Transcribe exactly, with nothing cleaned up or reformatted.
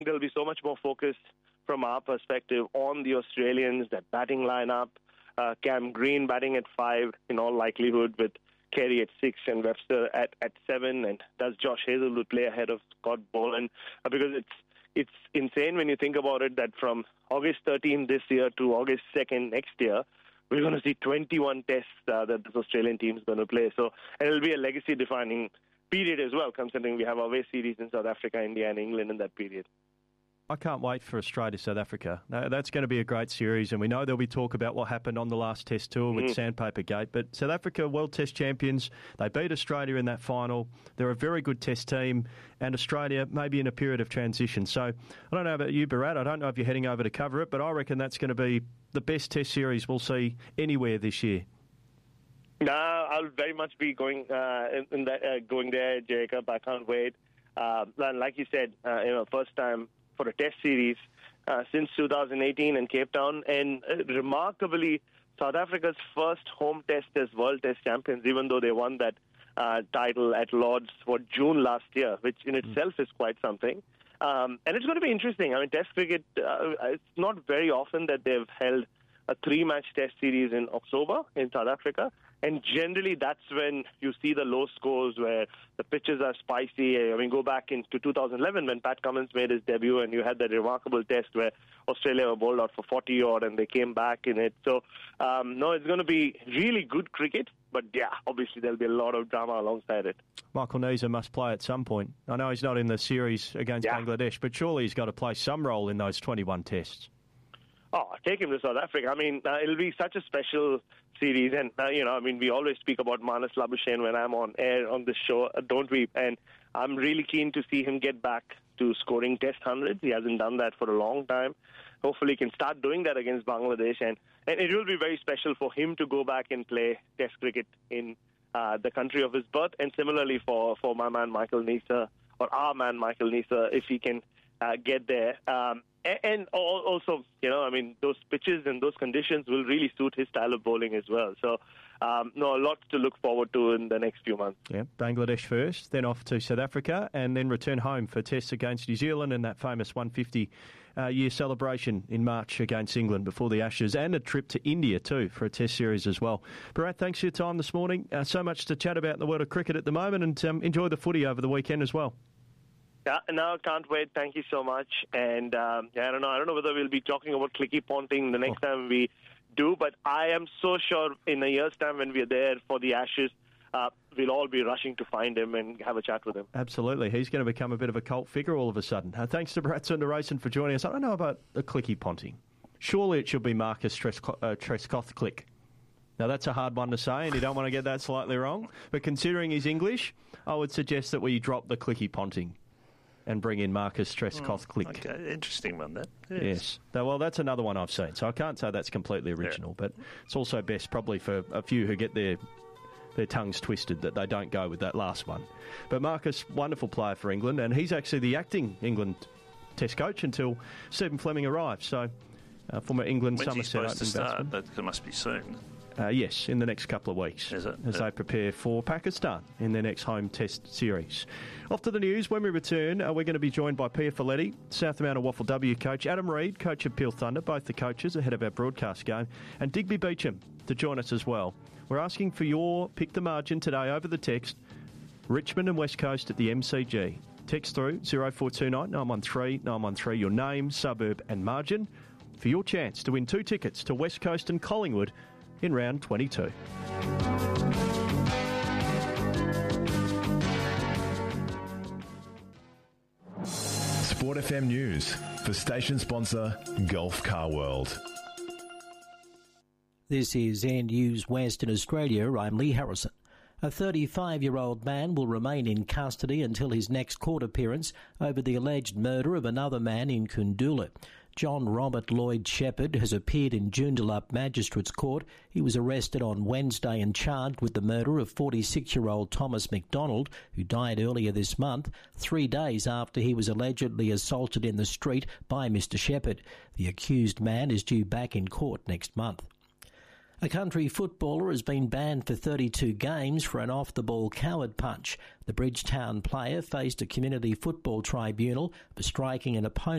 there'll be so much more focus from our perspective on the Australians, that batting lineup, uh, Cam Green batting at five in all likelihood, with Carey at six and Webster at, at seven, and does Josh Hazlewood play ahead of Scott Boland? Uh, because it's it's insane when you think about it that from August thirteenth this year to August second next year, we're going to see twenty-one tests uh, that this Australian team is going to play. So, and it'll be a legacy-defining period as well, considering we have away series in South Africa, India, and England in that period. I can't wait for Australia-South Africa. No, that's going to be a great series, and we know there'll be talk about what happened on the last Test tour with mm. Sandpaper Gate. But South Africa, World Test champions, they beat Australia in that final. They're a very good Test team, and Australia may be in a period of transition. So I don't know about you, Bharat. I don't know if you're heading over to cover it, but I reckon that's going to be the best Test series we'll see anywhere this year. No, I'll very much be going uh, in, in that, uh, going there, Jacob. I can't wait. Uh, like you said, uh, you know, first time for a Test series uh, since two thousand eighteen in Cape Town, and uh, remarkably, South Africa's first home Test as World Test champions, even though they won that uh, title at Lord's for June last year, which in itself is quite something. Um, and it's going to be interesting. I mean, Test cricket, uh, it's not very often that they've held a three-match Test series in October in South Africa. And generally, that's when you see the low scores where the pitches are spicy. I mean, go back into two thousand eleven when Pat Cummins made his debut, and you had that remarkable Test where Australia were bowled out for forty odd, and they came back in it. So, um, no, it's going to be really good cricket. But yeah, obviously there'll be a lot of drama alongside it. Michael Neser must play at some point. I know he's not in the series against yeah. Bangladesh, but surely he's got to play some role in those twenty-one Tests. Oh, take him to South Africa. I mean, uh, it'll be such a special series. And, uh, you know, I mean, we always speak about Marnus Labuschagne when I'm on air on this show, uh, don't we? And I'm really keen to see him get back to scoring Test hundreds. He hasn't done that for a long time. Hopefully he can start doing that against Bangladesh. And, and it will be very special for him to go back and play Test cricket in uh, the country of his birth. And similarly for, for my man Michael Neser, or our man Michael Neser, if he can uh, get there. Um, And also, you know, I mean, those pitches and those conditions will really suit his style of bowling as well. So, um, no, lots to look forward to in the next few months. Yeah, Bangladesh first, then off to South Africa, and then return home for Tests against New Zealand and that famous one hundred fifty uh, year celebration in March against England before the Ashes, and a trip to India too for a Test series as well. Bharat, thanks for your time this morning. Uh, so much to chat about in the world of cricket at the moment, and um, enjoy the footy over the weekend as well. Yeah, no, can't wait. Thank you so much. And um, yeah, I don't know. I don't know whether we'll be talking about Clicky Ponting the next oh. time we do, but I am so sure in a year's time when we're there for the Ashes, uh, we'll all be rushing to find him and have a chat with him. Absolutely. He's going to become a bit of a cult figure all of a sudden. Uh, thanks to Bharat Sundaresan for joining us. I don't know about the Clicky Ponting. Surely it should be Marcus Trescott-Click. Now, that's a hard one to say, and you don't want to get that slightly wrong. But considering his English, I would suggest that we drop the Clicky Ponting and bring in Marcus Trescott-Click. Mm, okay, interesting one, that. Yes. yes. Well, that's another one I've seen, so I can't say that's completely original, yeah. but it's also best probably for a few who get their their tongues twisted that they don't go with that last one. But Marcus, wonderful player for England, and he's actually the acting England Test coach until Stephen Fleming arrives. So, uh, former England When's Somerset Open batsman. That must be soon. Uh, yes, in the next couple of weeks, Is it? as yeah. they prepare for Pakistan in their next home Test series. Off to the news. When we return, uh, we're going to be joined by Pia Folletti, South Amount Waffle W coach, Adam Reid, coach of Peel Thunder, both the coaches ahead of our broadcast game, and Digby Beecham to join us as well. We're asking for your pick the margin today over the text, Richmond and West Coast at the M C G. Text through oh four two nine, nine one three, nine one three your name, suburb and margin for your chance to win two tickets to West Coast and Collingwood in round twenty-two. Sport F M News for station sponsor Gulf Car World. This is Air News Western Australia. I'm Lee Harrison. A thirty-five-year-old man will remain in custody until his next court appearance over the alleged murder of another man in Kundula. John Robert Lloyd Shepherd has appeared in Joondalup Magistrates Court. He was arrested on Wednesday and charged with the murder of forty-six-year-old Thomas McDonald, who died earlier this month, three days after he was allegedly assaulted in the street by Mister Shepherd. The accused man is due back in court next month. A country footballer has been banned for thirty-two games for an off-the-ball coward punch. The Bridgetown player faced a community football tribunal for striking an opponent